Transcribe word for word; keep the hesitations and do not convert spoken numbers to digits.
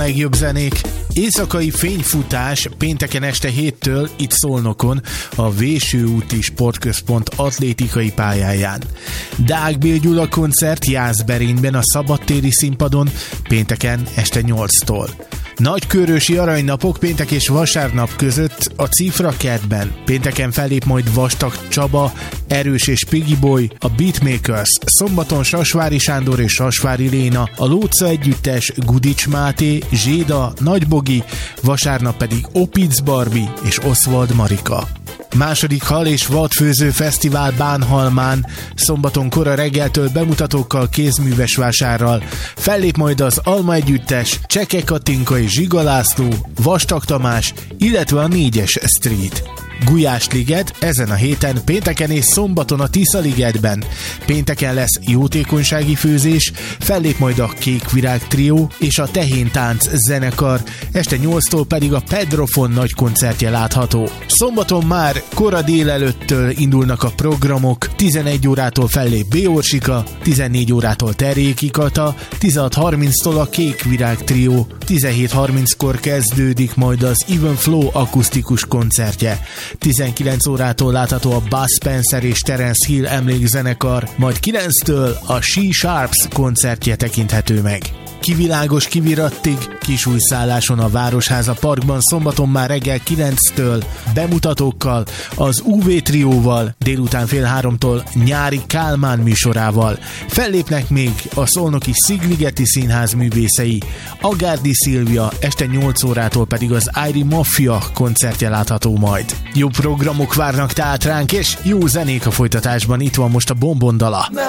legjobb zenék. Éjszakai fényfutás pénteken este héttől itt Szolnokon, a Véső úti Sportközpont atlétikai pályáján. Deák Bél Gyula koncert Jászberényben a szabadtéri színpadon pénteken este nyolctól. Nagykőrösi aranynapok péntek és vasárnap között a Cifra kertben. Pénteken fellép majd Vastag Csaba, Erős és Piggy Boy, a Beatmakers, szombaton Sasvári Sándor és Sasvári Léna, a Lóca együttes, Gudics Máté, Zséda, Nagybogi, vasárnap pedig Opitz Barbie és Oswald Marika. Második hal és vadfőző fesztivál Bánhalmán, szombaton kora reggeltől bemutatókkal, kézműves vásárral. Fellép majd az Alma együttes, Cseke Katinka és Zsiga László, Vastag Tamás, illetve a négyes Street. Gulyásliget ezen a héten pénteken és szombaton a Tisza-ligetben. Pénteken lesz jótékonysági főzés, fellép majd a Kék Virág trió és a Tehén Tánc zenekar, este nyolctól pedig a Pedrofon nagy koncertje látható. Szombaton már kora délelőttől indulnak a programok, tizenegy órától fellép B. Orsika, tizennégy órától Terjéki Kata, tizenhat harminctól a Kék Virág trió, tizenhét harminckor kezdődik majd az Even Flow akusztikus koncertje. tizenkilenc órától látható a Buzz Spencer és Terence Hill emlékzenekar, majd kilenctől a She Sharps koncertje tekinthető meg. Kivilágos kivirattig, kisújszálláson a Városháza Parkban szombaton már reggel kilenctől bemutatókkal, az u vé trióval, délután fél háromtól Nyári Kálmán műsorával. Fellépnek még a szolnoki Szigligeti Színház művészei, Agárdi Szilvia, este nyolc órától pedig az Airi Mafia koncertje látható majd. Jó programok várnak tehát ránk, és jó zenék a folytatásban, itt van most a Bombondala.